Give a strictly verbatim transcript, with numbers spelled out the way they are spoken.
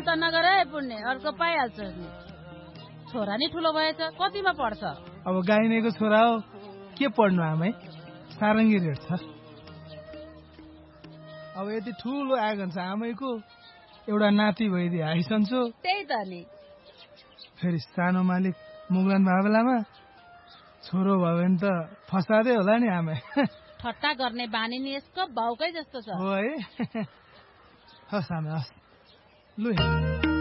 त नगर है पुण्य, अर्को पाइहाल्छ नि। छोरा नि ठुलो भएछ, कतिमा पढ्छ? अब गाइनेको छोरा हो, के पढ्नु आमै, सारङ्गी रेट छ। अब यति ठुलो आँगन छ आमैको, एउटा नाति भइदिए आइसन्छु। त्यही त नि। फेरि सानो मालिक मुगलान बाबेलामा छोरो भयो भने त फसादै होला नि आमै। ठट्टा गर्ने बानी नि यसको बाउकै जस्तो छ। हो है। हस् आमै हस्, लु